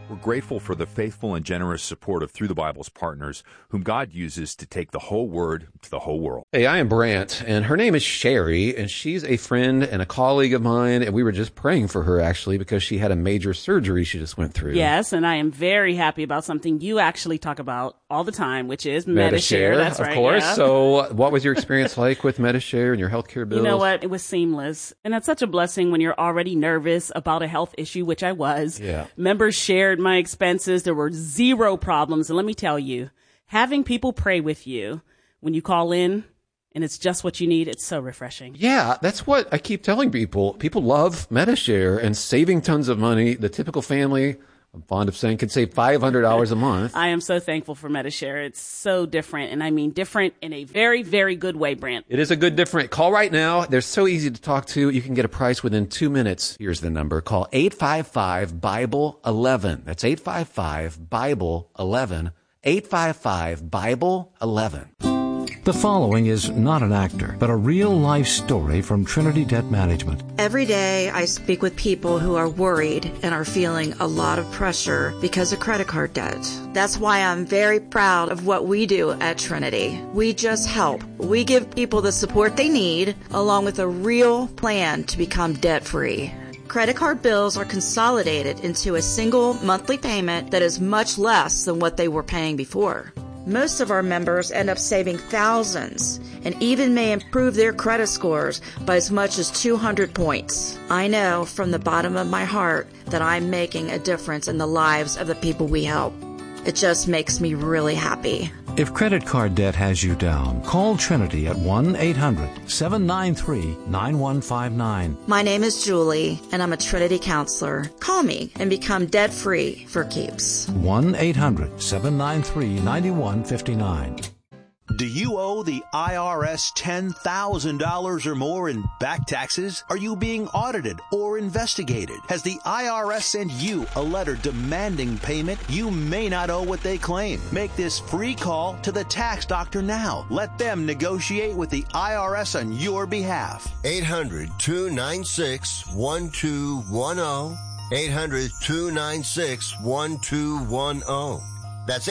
We're grateful for the faithful and generous support of Through the Bible's partners, whom God uses to take the whole Word to the whole world. Hey, I am Brant, and her name is Sherry, and she's a friend and a colleague of mine, and we were just praying for her, actually, because she had a major surgery she just went through. Yes, and I am very happy about something you actually talk about all the time, which is Medi-Share. That's right, of course. Yeah. So what was your experience like with Medi-Share and your healthcare bills? You know what? It was seamless. And that's such a blessing when you're already nervous about a health issue, which I was. Yeah. Members shared my expenses. There were zero problems. And let me tell you, having people pray with you when you call in and it's just what you need, it's so refreshing. Yeah, that's what I keep telling people. People love Medi-Share and saving tons of money. The typical family, I'm fond of saying, can save $500 a month. I am so thankful for Medi-Share. It's so different, and I mean different in a very, very good way, Brant. It is a good different. Call right now. They're so easy to talk to. You can get a price within 2 minutes. Here's the number. Call 855-BIBLE-11. That's 855-BIBLE-11. 855-BIBLE-11. The following is not an actor, but a real-life story from Trinity Debt Management. Every day I speak with people who are worried and are feeling a lot of pressure because of credit card debt. That's why I'm very proud of what we do at Trinity. We just help. We give people the support they need, along with a real plan to become debt-free. Credit card bills are consolidated into a single monthly payment that is much less than what they were paying before. Most of our members end up saving thousands and even may improve their credit scores by as much as 200 points. I know from the bottom of my heart that I'm making a difference in the lives of the people we help. It just makes me really happy. If credit card debt has you down, call Trinity at 1-800-793-9159. My name is Julie, and I'm a Trinity counselor. Call me and become debt-free for keeps. 1-800-793-9159. Do you owe the IRS $10,000 or more in back taxes? Are you being audited or investigated? Has the IRS sent you a letter demanding payment? You may not owe what they claim. Make this free call to the tax doctor now. Let them negotiate with the IRS on your behalf. 800-296-1210. 800-296-1210. That's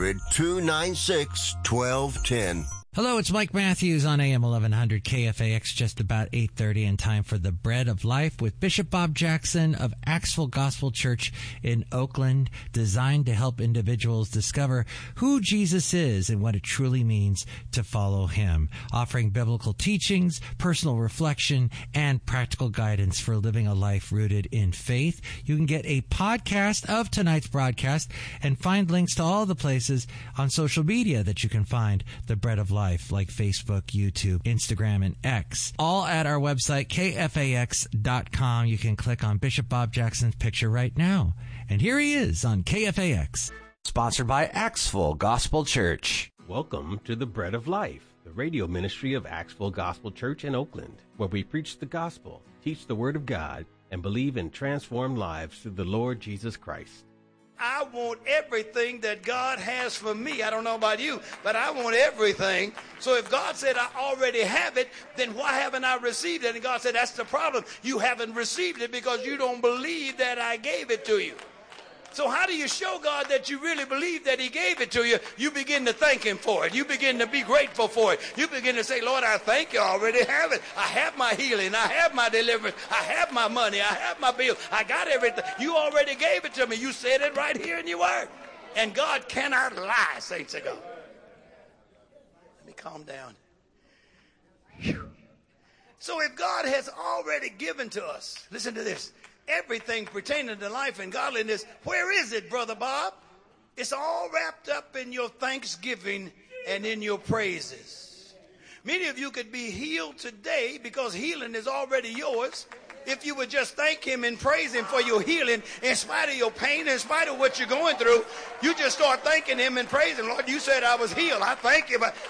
800-296-1210. Hello, it's Mike Matthews on AM 1100 KFAX, just about 8:30, and time for the Bread of Life with Bishop Bob Jackson of Axville Gospel Church in Oakland, designed to help individuals discover who Jesus is and what it truly means to follow him, offering biblical teachings, personal reflection, and practical guidance for living a life rooted in faith. You can get a podcast of tonight's broadcast and find links to all the places on social media that you can find the Bread of Life, like Facebook, YouTube, Instagram, and X. All at our website, KFAX.com. You can click on Bishop Bob Jackson's picture right now. And here he is on KFAX. Sponsored by Axville Gospel Church. Welcome to the Bread of Life, the radio ministry of Axville Gospel Church in Oakland, where we preach the gospel, teach the Word of God, and believe in transformed lives through the Lord Jesus Christ. I want everything that God has for me. I don't know about you, but I want everything. So if God said I already have it, then why haven't I received it? And God said, that's the problem. You haven't received it because you don't believe that I gave it to you. So how do you show God that you really believe that he gave it to you? You begin to thank him for it. You begin to be grateful for it. You begin to say, Lord, I thank you. I already have it. I have my healing. I have my deliverance. I have my money. I have my bills. I got everything. You already gave it to me. You said it right here in your word. And God cannot lie, saints of God. Let me calm down. Whew. So if God has already given to us, listen to this, everything pertaining to life and godliness, where is it, Brother Bob? It's all wrapped up in your thanksgiving and in your praises. Many of you could be healed today because healing is already yours. If you would just thank him and praise him for your healing, in spite of your pain, in spite of what you're going through, you just start thanking him and praising him. Lord, you said I was healed. I thank you. But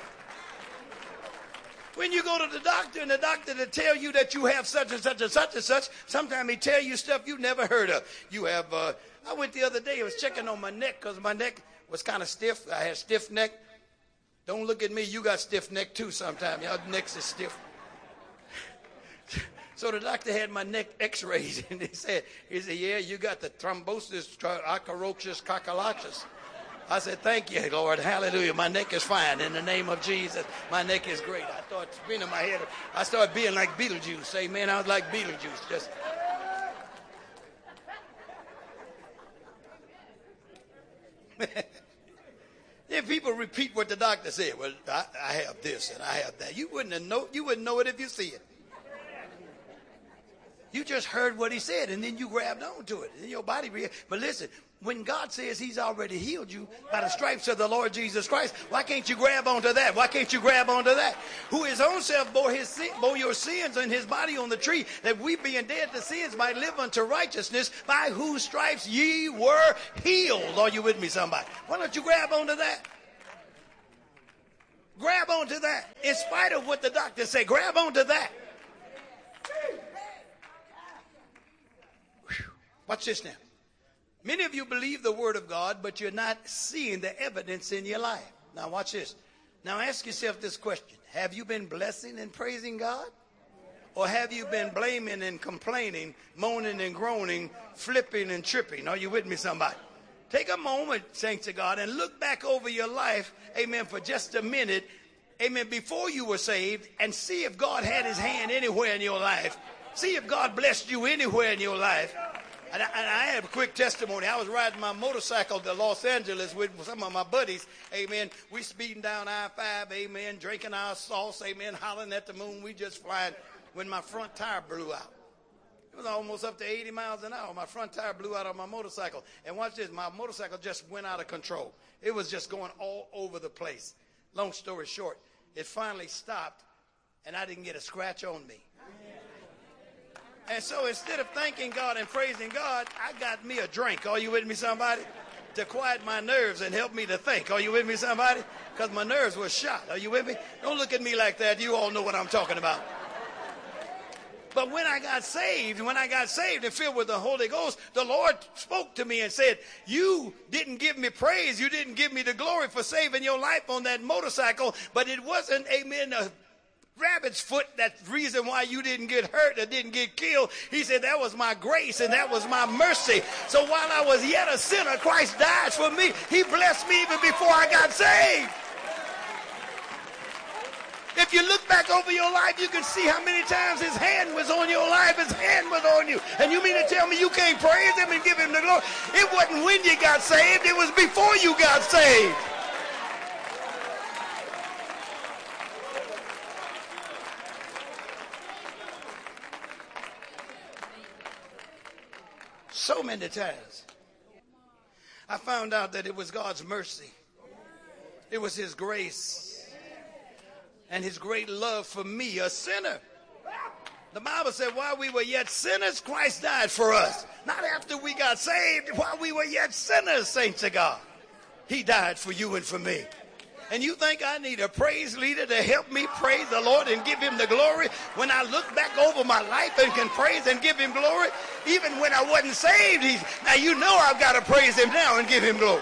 when you go to the doctor and the doctor to tell you that you have such and such and such and such, sometimes he tell you stuff you've never heard of. You have, I went the other day, I was checking on my neck because my neck was kind of stiff. I had stiff neck. Don't look at me. You got stiff neck too sometimes. Your necks is stiff. So the doctor had my neck x-rayed, and he said, yeah, you got the thrombosis acarocus cacalachus. I said, thank you, Lord. Hallelujah. My neck is fine. In the name of Jesus, my neck is great. I started spinning my head. I started being like Beetlejuice. Amen. I was like Beetlejuice. Just... Then people repeat what the doctor said. Well, I have this and I have that. You wouldn't know it if you see it. You just heard what he said, and then you grabbed onto it. And your body reacted. But listen, when God says he's already healed you by the stripes of the Lord Jesus Christ, why can't you grab onto that? Why can't you grab onto that? Who his own self bore your sins in his body on the tree, that we being dead to sins might live unto righteousness, by whose stripes ye were healed. Are you with me, somebody? Why don't you grab onto that? Grab onto that. In spite of what the doctor say, grab onto that. Watch this now. Many of you believe the word of God, but you're not seeing the evidence in your life. Now watch this. Now ask yourself this question. Have you been blessing and praising God? Or have you been blaming and complaining, moaning and groaning, flipping and tripping? Are you with me, somebody? Take a moment, saints of God, and look back over your life, amen, for just a minute, amen, before you were saved, and see if God had his hand anywhere in your life. See if God blessed you anywhere in your life. And I have a quick testimony. I was riding my motorcycle to Los Angeles with some of my buddies. Amen. We speeding down I-5. Amen. Drinking our sauce. Amen. Hollering at the moon. We just flying when my front tire blew out. It was almost up to 80 miles an hour. My front tire blew out on my motorcycle. And watch this. My motorcycle just went out of control. It was just going all over the place. Long story short, it finally stopped, and I didn't get a scratch on me. And so instead of thanking God and praising God, I got me a drink. Are you with me, somebody? To quiet my nerves and help me to think. Are you with me, somebody? Because my nerves were shot. Are you with me? Don't look at me like that. You all know what I'm talking about. But when I got saved and filled with the Holy Ghost, the Lord spoke to me and said, you didn't give me praise. You didn't give me the glory for saving your life on that motorcycle. But it wasn't, amen, a rabbit's foot, that's the reason why you didn't get hurt or didn't get killed. He said, that was my grace and that was my mercy. So while I was yet a sinner, Christ died for me. He blessed me even before I got saved. If you look back over your life, you can see how many times his hand was on your life. His hand was on you. And you mean to tell me you can't praise him and give him the glory? It wasn't when you got saved. It was before you got saved. So many times I found out that it was God's mercy. It was his grace and his great love for me, a sinner. The Bible said while we were yet sinners, Christ died for us. Not after we got saved, while we were yet sinners, saints of God. He died for you and for me. And you think I need a praise leader to help me praise the Lord and give him the glory when I look back over my life and can praise and give him glory? Even when I wasn't saved, now you know I've got to praise him now and give him glory.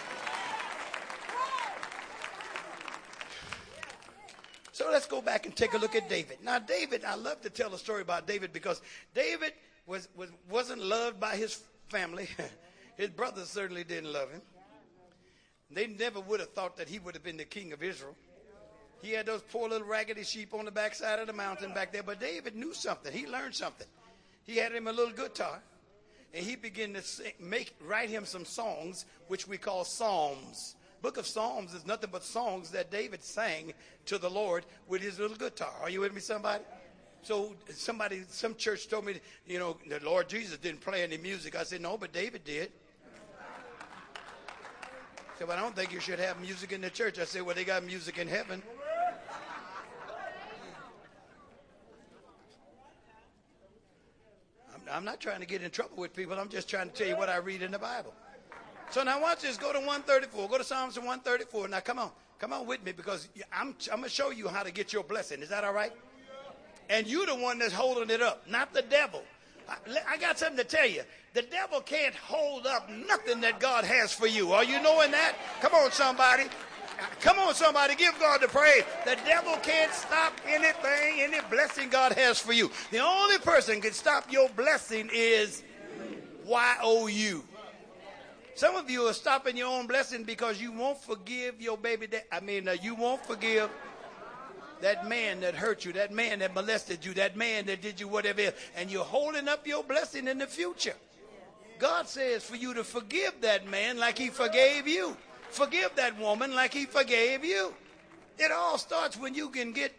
So let's go back and take a look at David. Now David, I love to tell a story about David because David wasn't loved by his family. His brothers certainly didn't love him. They never would have thought that he would have been the king of Israel. He had those poor little raggedy sheep on the backside of the mountain back there. But David knew something. He learned something. He had him a little guitar. And he began to write him some songs, which we call psalms. Book of Psalms is nothing but songs that David sang to the Lord with his little guitar. Are you with me, somebody? So some church told me, the Lord Jesus didn't play any music. I said, no, but David did. I said, well, I don't think you should have music in the church. I said, well, they got music in heaven. I'm not trying to get in trouble with people. I'm just trying to tell you what I read in the Bible. So now watch this. Go to 134. Go to Psalms 134. Now come on with me because I'm going to show you how to get your blessing. Is that all right? And you're the one that's holding it up, not the devil. I got something to tell you. The devil can't hold up nothing that God has for you. Are you knowing that? Come on, somebody. Come on, somebody, give God the praise. The devil can't stop anything, any blessing God has for you. The only person can stop your blessing is YOU. Some of you are stopping your own blessing because you won't forgive your baby you won't forgive that man that hurt you, that man that molested you, that man that did you whatever, and you're holding up your blessing in the future. God says for you to forgive that man like he forgave you. Forgive that woman like he forgave you. It all starts when you can get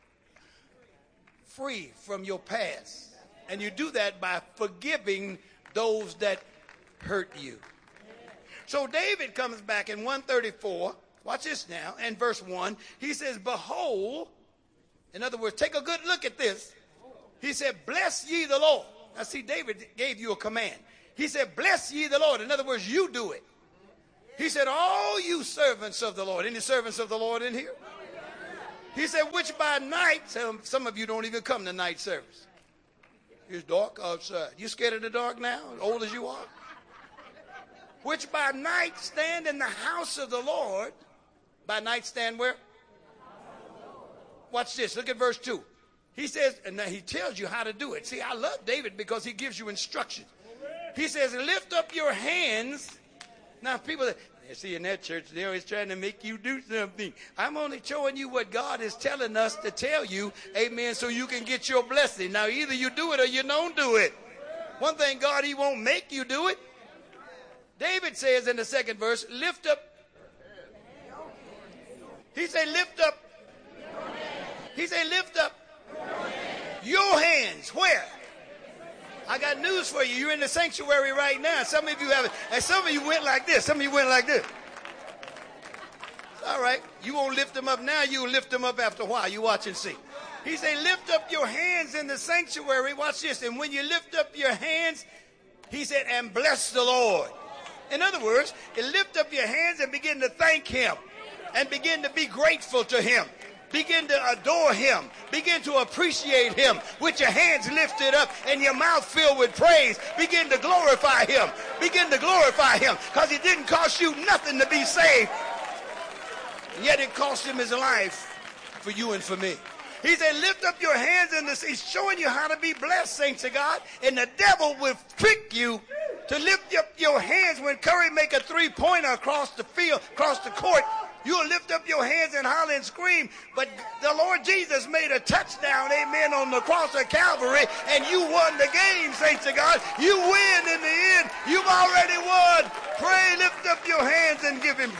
free from your past. And you do that by forgiving those that hurt you. So David comes back in 134. Watch this now. And verse 1. He says, behold. In other words, take a good look at this. He said, bless ye the Lord. Now see, David gave you a command. He said, bless ye the Lord. In other words, you do it. He said, all you servants of the Lord. Any servants of the Lord in here? He said, which by night, some of you don't even come to night service. It's dark outside. You scared of the dark now, as old as you are? Which by night stand in the house of the Lord. By night stand where? Watch this. Look at verse 2. He says, and now he tells you how to do it. See, I love David because he gives you instructions. He says, lift up your hands. Now, people, see, in that church, they're always trying to make you do something. I'm only showing you what God is telling us to tell you, amen, so you can get your blessing. Now, either you do it or you don't do it. One thing, God, he won't make you do it. David says in the second verse, lift up. He said, lift up. He said, lift up your hands. Where? I got news for you. You're in the sanctuary right now. Some of you have it. And some of you went like this. Some of you went like this. All right. You won't lift them up now. You'll lift them up after a while. You watch and see. He said, lift up your hands in the sanctuary. Watch this. And when you lift up your hands, he said, and bless the Lord. In other words, lift up your hands and begin to thank him. And begin to be grateful to him. Begin to adore him. Begin to appreciate him with your hands lifted up and your mouth filled with praise. Begin to glorify him. Begin to glorify him because it didn't cost you nothing to be saved. Yet it cost him his life for you and for me. He said, lift up your hands in this. He's showing you how to be blessed, saints of God. And the devil will trick you to lift up your hands when Curry make a three-pointer across the field, across the court. You'll lift up your hands and holler and scream. But the Lord Jesus made a touchdown, amen, on the cross of Calvary, and you won the game, saints of God. You win in the end. You've already won. Pray, lift up your hands and give him.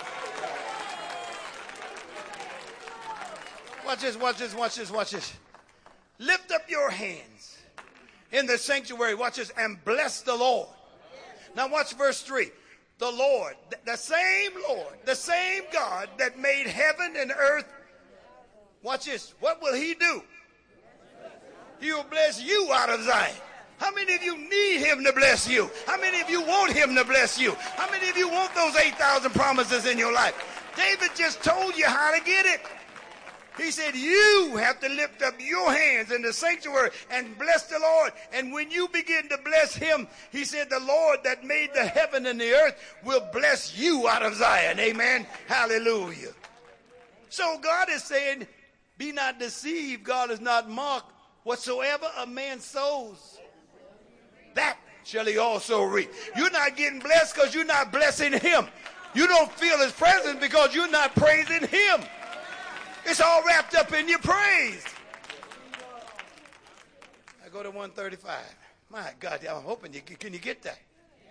Watch this, watch this, watch this, watch this. Lift up your hands in the sanctuary, watch this, and bless the Lord. Now watch verse 3. The Lord, the same Lord, the same God that made heaven and earth. Watch this. What will he do? He will bless you out of Zion. How many of you need him to bless you? How many of you want him to bless you? How many of you want those 8,000 promises in your life? David just told you how to get it. He said, you have to lift up your hands in the sanctuary and bless the Lord. And when you begin to bless him, he said, the Lord that made the heaven and the earth will bless you out of Zion. Amen. Hallelujah. So God is saying, be not deceived. God is not mocked. Whatsoever a man sows, that shall he also reap. You're not getting blessed because you're not blessing him. You don't feel his presence because you're not praising him. It's all wrapped up in your praise. I go to 135. My God, I'm hoping you can you get that?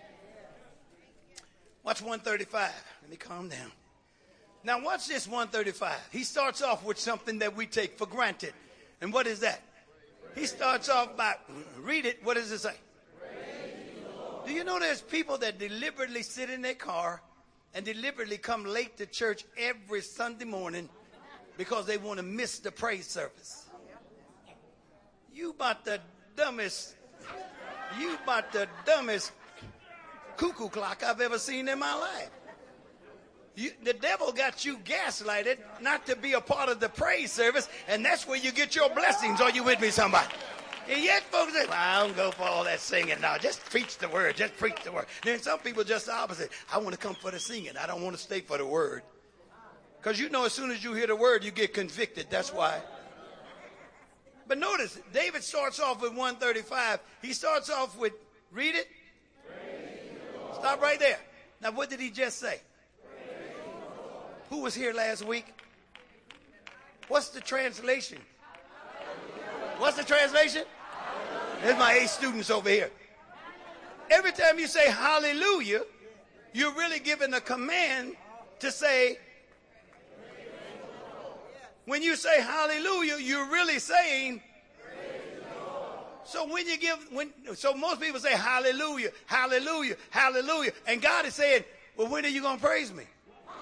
Watch 135. Let me calm down. Now watch this 135. He starts off with something that we take for granted. And what is that? He starts off by, read it. What does it say? Do you know there's people that deliberately sit in their car and deliberately come late to church every Sunday morning because they want to miss the praise service? You about the dumbest cuckoo clock I've ever seen in my life. The devil got you gaslighted not to be a part of the praise service, and that's where you get your blessings. Are you with me, somebody? And yet folks say, well, I don't go for all that singing now. Just preach the word. Just preach the word. Then some people just the opposite. I want to come for the singing. I don't want to stay for the word. Because you know as soon as you hear the word, you get convicted. That's why. But notice, David starts off with 135. He starts off with, read it. Stop right there. Now, what did he just say? Who was here last week? What's the translation? What's the translation? There's my 8 students over here. Every time you say hallelujah, you're really giving a command to say, when you say hallelujah, you're really saying, so when you so most people say hallelujah, hallelujah, hallelujah, and God is saying, well, when are you going to praise me?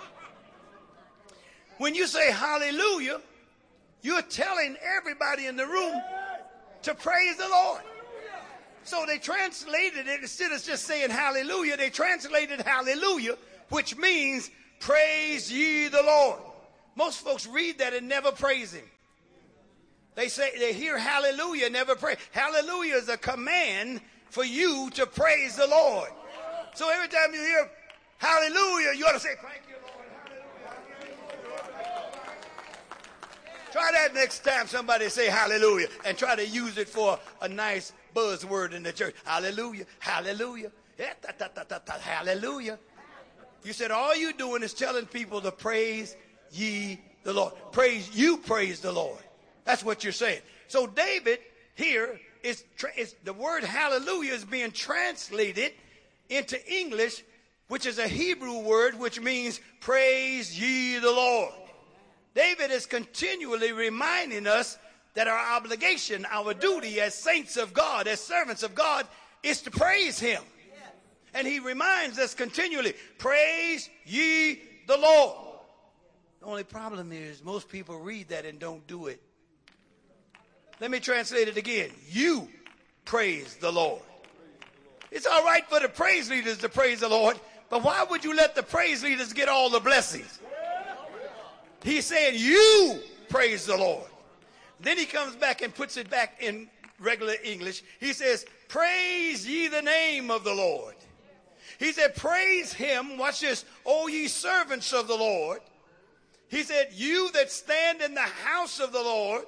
When you say hallelujah, you're telling everybody in the room to praise the Lord. So they translated it, instead of just saying hallelujah, they translated hallelujah, which means praise ye the Lord. Most folks read that and never praise him. They say, they hear hallelujah and never pray. Hallelujah is a command for you to praise the Lord. So every time you hear hallelujah, you ought to say, thank you, Lord. Hallelujah. Try that next time somebody say hallelujah and try to use it for a nice buzzword in the church. Hallelujah, hallelujah, hallelujah. You said all you're doing is telling people to praise ye the Lord. Praise the Lord. That's what you're saying. So David here is the word hallelujah is being translated into English, which is a Hebrew word, which means praise ye the Lord. David is continually reminding us that our obligation, our duty as saints of God, as servants of God, is to praise him. And he reminds us continually, praise ye the Lord. The only problem is most people read that and don't do it. Let me translate it again. You praise the Lord. It's all right for the praise leaders to praise the Lord, but why would you let the praise leaders get all the blessings? He's saying you praise the Lord. Then he comes back and puts it back in regular English. He says, praise ye the name of the Lord. He said, praise him, watch this, O ye servants of the Lord. He said, you that stand in the house of the Lord,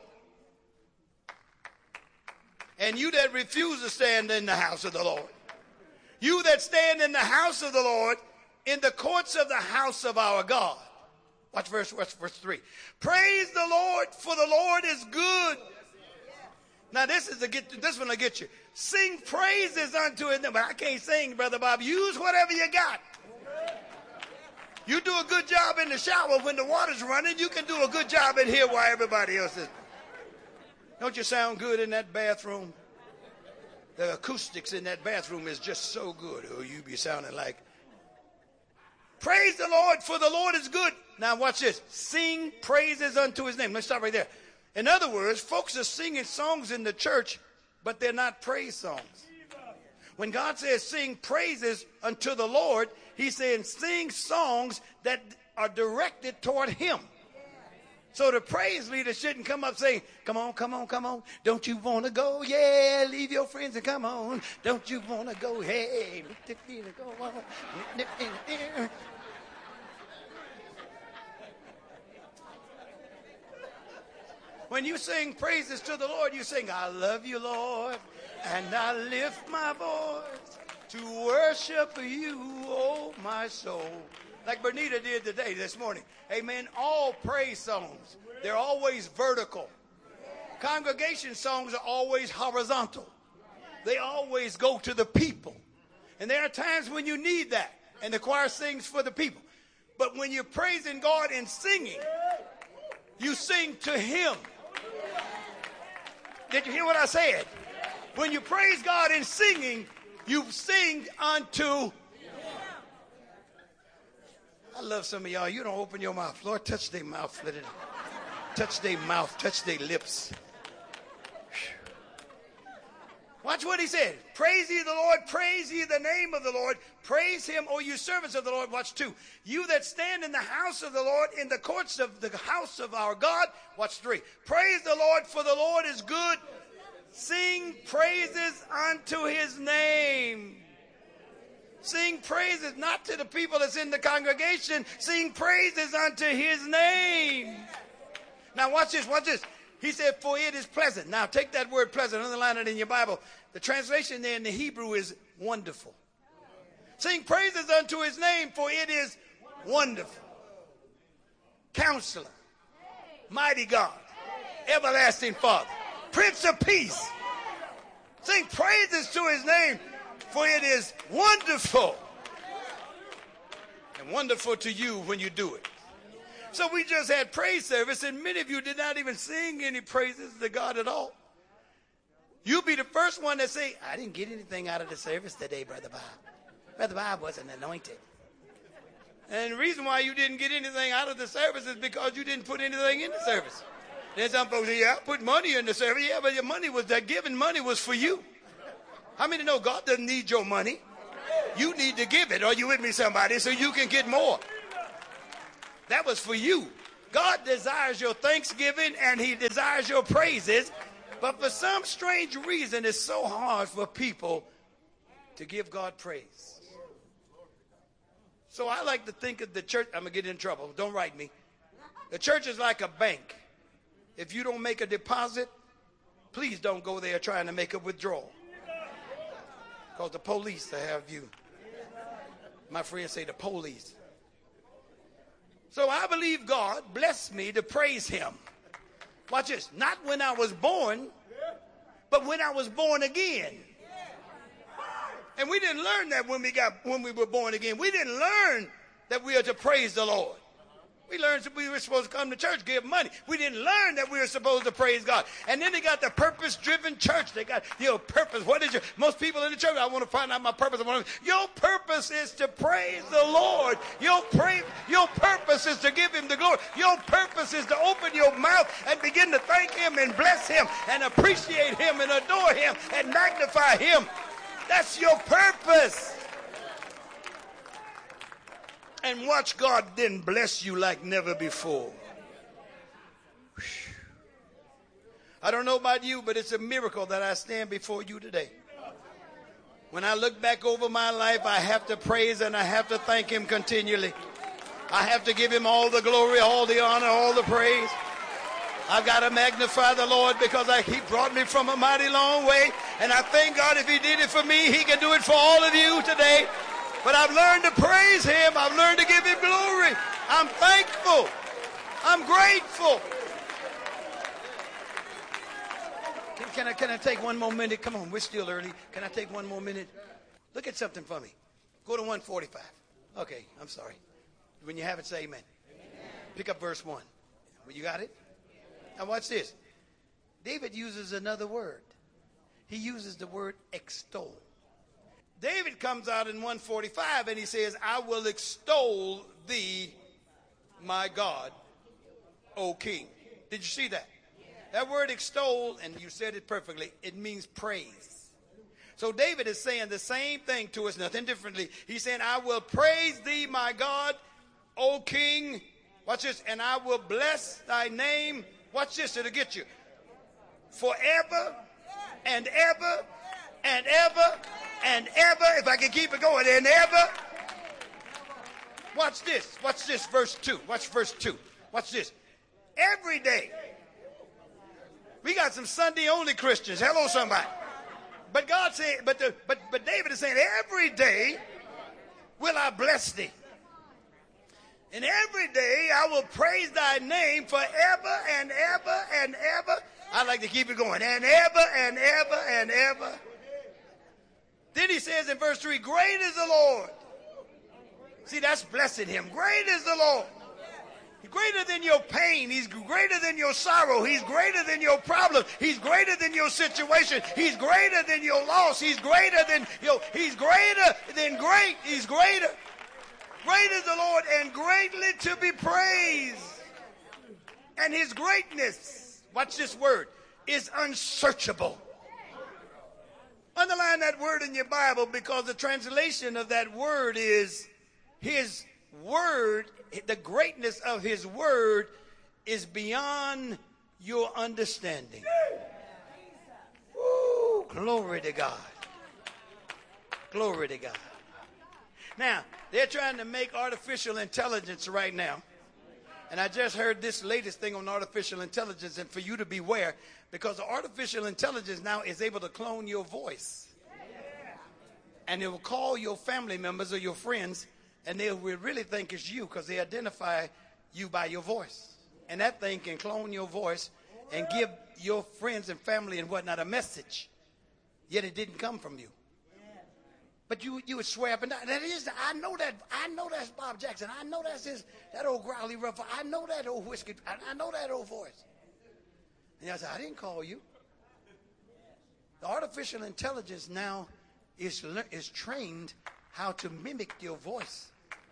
and you that refuse to stand in the house of the Lord. You that stand in the house of the Lord, in the courts of the house of our God. Watch verse 3. Praise the Lord, for the Lord is good. Now this one will get you. Sing praises unto him. But I can't sing, Brother Bob. Use whatever you got. You do a good job in the shower when the water's running. You can do a good job in here while everybody else is. Don't you sound good in that bathroom? The acoustics in that bathroom is just so good. Oh, you be sounding like. Praise the Lord, for the Lord is good. Now watch this. Sing praises unto his name. Let's stop right there. In other words, folks are singing songs in the church, but they're not praise songs. When God says sing praises unto the Lord, he's saying sing songs that are directed toward him. So the praise leader shouldn't come up saying, come on, come on, come on. Don't you want to go? Yeah, leave your friends and come on. Don't you want to go? Hey, go on. When you sing praises to the Lord, you sing, I love you, Lord, and I lift my voice to worship you, oh my soul. Like Bernita did today, this morning. Amen. All praise songs, they're always vertical. Congregation songs are always horizontal. They always go to the people. And there are times when you need that, and the choir sings for the people. But when you're praising God and singing, you sing to him. Did you hear what I said? When you praise God in singing, you sing unto. I love some of y'all. You don't open your mouth. Lord, touch their mouth. Let it touch their mouth. Touch their lips. Watch what he said. Praise ye the Lord. Praise ye the name of the Lord. Praise him, O you servants of the Lord. Watch 2. You that stand in the house of the Lord, in the courts of the house of our God. Watch 3. Praise the Lord, for the Lord is good. Sing praises unto his name. Sing praises not to the people that's in the congregation. Sing praises unto his name. Now watch this, watch this. He said, for it is pleasant. Now take that word pleasant, underline it in your Bible. The translation there in the Hebrew is wonderful. Sing praises unto his name, for it is wonderful. Counselor, mighty God, everlasting Father, Prince of Peace. Sing praises to his name, for it is wonderful. And wonderful to you when you do it. So we just had praise service, and many of you did not even sing any praises to God at all. You'll be the first one to say, I didn't get anything out of the service today, Brother Bob. Brother Bob wasn't anointed. And the reason why you didn't get anything out of the service is because you didn't put anything in the service. There's some folks say, yeah, I put money in the service. Yeah, but your money was, that given money was for you. How many know God doesn't need your money? You need to give it. Are you with me, somebody, so you can get more? That was for you. God desires your thanksgiving and he desires your praises. But for some strange reason, it's so hard for people to give God praise. So I like to think of the church. I'm going to get in trouble. Don't write me. The church is like a bank. If you don't make a deposit, please don't go there trying to make a withdrawal. Because the police will have you. My friends say the police. So I believe God blessed me to praise him. Watch this. Not when I was born, but when I was born again. And we didn't learn that when we were born again. We didn't learn that we are to praise the Lord. We learned that we were supposed to come to church, give money. We didn't learn that we were supposed to praise God. And then they got the purpose-driven church. They got your purpose. What is your, most people in the church, I want to find out my purpose. Your purpose is to praise the Lord. Your purpose is to give him the glory. Your purpose is to open your mouth and begin to thank him and bless him and appreciate him and adore him and magnify him. That's your purpose. And watch God then bless you like never before. I don't know about you, but it's a miracle that I stand before you today. When I look back over my life, I have to praise and I have to thank him continually. I have to give him all the glory, all the honor, all the praise. I've got to magnify the Lord because he brought me from a mighty long way. And I thank God if he did it for me, he can do it for all of you today. But I've learned to praise him. I've learned to give him glory. I'm thankful. I'm grateful. Can I take one more minute? Come on, we're still early. Can I take one more minute? Look at something for me. Go to 145. Okay, I'm sorry. When you have it, say amen. Pick up verse 1. You got it? Now watch this. David uses another word. He uses the word extol. David comes out in 145 and he says, I will extol thee, my God, O King. Did you see that? That word extol, and you said it perfectly, it means praise. So David is saying the same thing to us, nothing differently. He's saying, I will praise thee, my God, O King. Watch this. And I will bless thy name. Watch this, it'll get you. Forever and ever and ever and ever, if I can keep it going, and ever. Watch this. Watch this, verse 2. Watch verse 2. Watch this. Every day. We got some Sunday-only Christians. Hello, somebody. But God said, but David is saying, every day will I bless thee. And every day I will praise thy name forever and ever and ever. I like to keep it going. And ever and ever and ever. Then he says in verse 3, great is the Lord. See, that's blessing him. Great is the Lord. He's greater than your pain. He's greater than your sorrow. He's greater than your problem. He's greater than your situation. He's greater than your loss. He's greater than he's greater than great. He's greater. Great is the Lord and greatly to be praised. And his greatness, watch this word, is unsearchable. Underline that word in your Bible because the translation of that word is his word, the greatness of his word is beyond your understanding. Ooh, glory to God. Glory to God. Now, they're trying to make artificial intelligence right now. And I just heard this latest thing on artificial intelligence, and for you to beware, because artificial intelligence now is able to clone your voice. And it will call your family members or your friends, and they will really think it's you because they identify you by your voice. And that thing can clone your voice and give your friends and family and whatnot a message, yet it didn't come from you. But you would swear up and down. I know that's Bob Jackson. I know that's that old growly rough. I know that old whiskey. I know that old voice. And I said, I didn't call you. The artificial intelligence now is trained how to mimic your voice.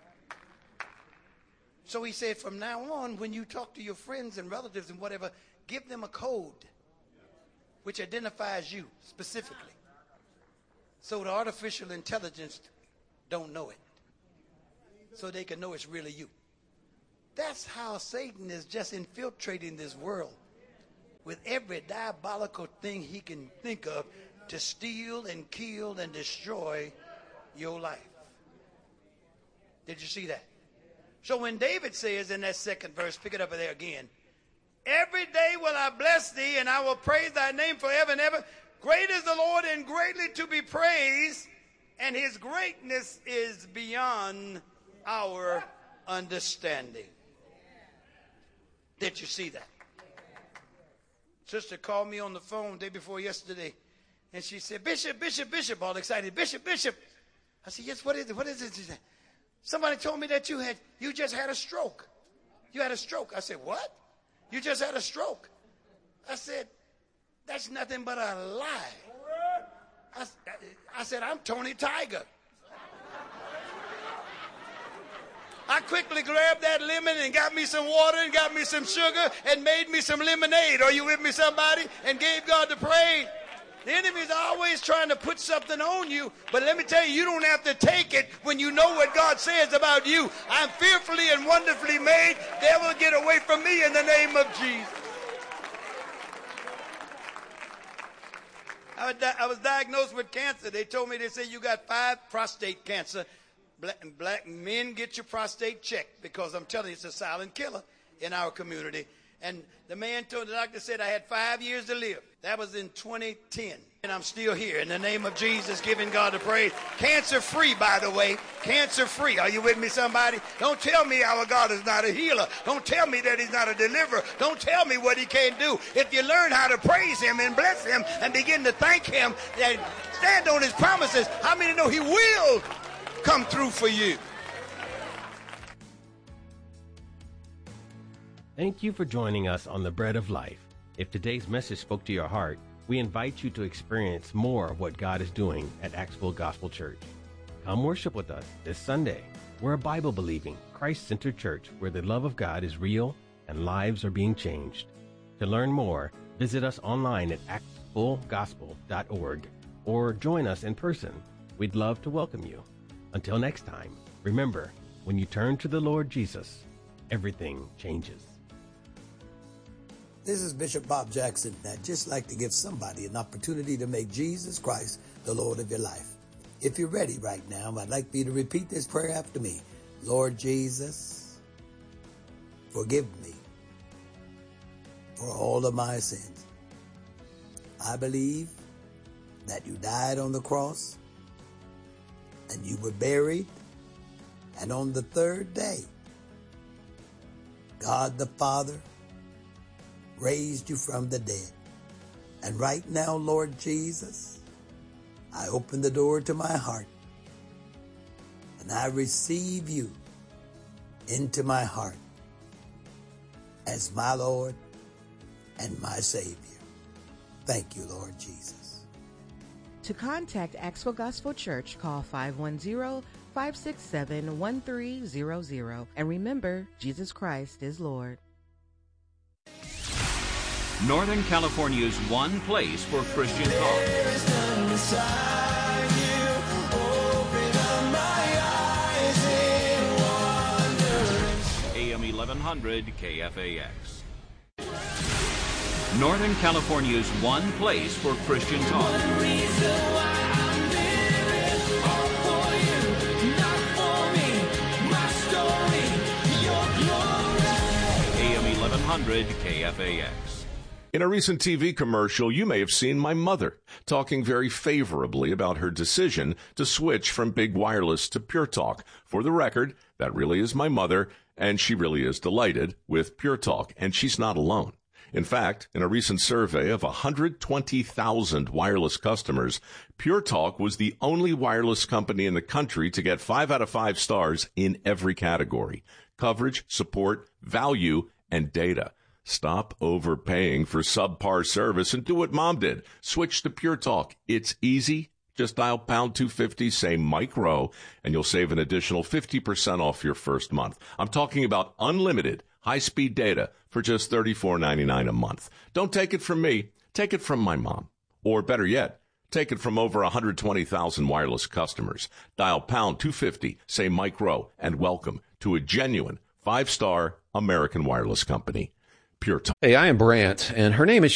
So he said, from now on, when you talk to your friends and relatives and whatever, give them a code which identifies you specifically. So the artificial intelligence don't know it. So they can know it's really you. That's how Satan is just infiltrating this world with every diabolical thing he can think of to steal and kill and destroy your life. Did you see that? So when David says in that second verse, pick it up there again, every day will I bless thee and I will praise thy name forever and ever. Great is the Lord and greatly to be praised, and his greatness is beyond our understanding. Did you see that? Sister called me on the phone day before yesterday, and she said, Bishop, all excited, Bishop. I said, yes, what is it? She said, somebody told me that you just had a stroke. You had a stroke. I said, what? You just had a stroke. I said, that's nothing but a lie. I said, I'm Tony Tiger. I quickly grabbed that lemon and got me some water and got me some sugar and made me some lemonade. Are you with me, somebody? And gave God the praise. The enemy's always trying to put something on you, but let me tell you, you don't have to take it when you know what God says about you. I'm fearfully and wonderfully made. Devil, get away from me in the name of Jesus. I was diagnosed with cancer. They told me, they said, you got 5 prostate cancer. Black men, get your prostate checked, because I'm telling you, it's a silent killer in our community. And the doctor said I had 5 years to live. That was in 2010. And I'm still here in the name of Jesus, giving God the praise. Cancer free, by the way. Cancer free. Are you with me, somebody? Don't tell me our God is not a healer. Don't tell me that he's not a deliverer. Don't tell me what he can't do. If you learn how to praise him and bless him and begin to thank him and stand on his promises, how many know he will come through for you? Thank you for joining us on The Bread of Life. If today's message spoke to your heart, we invite you to experience more of what God is doing at Axville Gospel Church. Come worship with us this Sunday. We're a Bible-believing, Christ-centered church where the love of God is real and lives are being changed. To learn more, visit us online at axvillegospel.org or join us in person. We'd love to welcome you. Until next time, remember, when you turn to the Lord Jesus, everything changes. This is Bishop Bob Jackson. I'd just like to give somebody an opportunity to make Jesus Christ the Lord of your life. If you're ready right now, I'd like for you to repeat this prayer after me. Lord Jesus, forgive me for all of my sins. I believe that you died on the cross and you were buried, and on the third day, God the Father raised you from the dead. And right now, Lord Jesus, I open the door to my heart and I receive you into my heart as my Lord and my Savior. Thank you, Lord Jesus. To contact Axville Gospel Church, call 510-567-1300. And remember, Jesus Christ is Lord. Northern California's one place for Christian talk. AM 1100 KFAX. Northern California's one place for Christian talk. 1100 KFAX. In a recent TV commercial, you may have seen my mother talking very favorably about her decision to switch from big wireless to Pure Talk. For the record, that really is my mother, and she really is delighted with Pure Talk, and she's not alone. In fact, in a recent survey of 120,000 wireless customers, Pure Talk was the only wireless company in the country to get 5 out of 5 stars in every category: coverage, support, value, and data. Stop overpaying for subpar service and do what Mom did. Switch to Pure Talk. It's easy. Just dial pound 250, say Mike Rowe, and you'll save an additional 50% off your first month. I'm talking about unlimited high-speed data for just $34.99 a month. Don't take it from me. Take it from my mom. Or better yet, take it from over 120,000 wireless customers. Dial pound 250, say Mike Rowe, and welcome to a genuine 5-star American wireless company. Pure Talk. Hey, I am Brant, and her name is